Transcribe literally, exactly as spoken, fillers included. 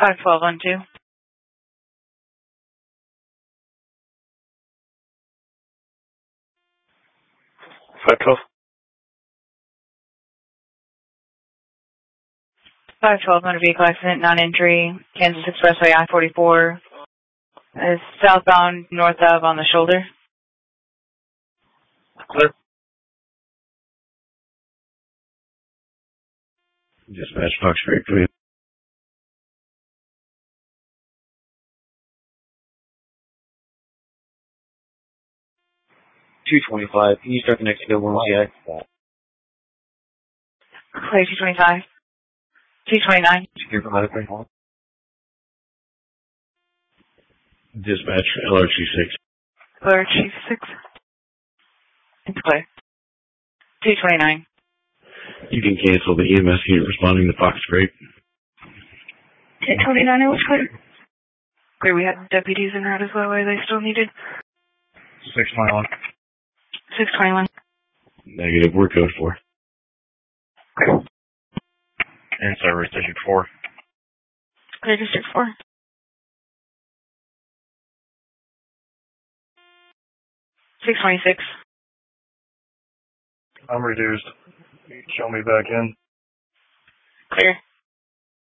five twelve one two. five twelve. five twelve, motor vehicle accident, non-injury, Kansas Expressway I forty-four. Is southbound north of on the shoulder. Clear. Dispatch Fox Creek, please. two twenty-five. Can you start the next available one? Clear two twenty-five. two twenty-nine. Secure from out of three. Dispatch L R C six. Clear Chief six. It's clear. two twenty-nine. You can cancel the E M S unit responding to Fox Creek. two twenty-nine, it was clear. Clear, we had deputies en route as well. Are they still needed? six twenty-one. six twenty-one. Negative, we're code four. Clear. And service District four. Clear District four. six twenty-six. I'm reduced. Show me back in. Clear.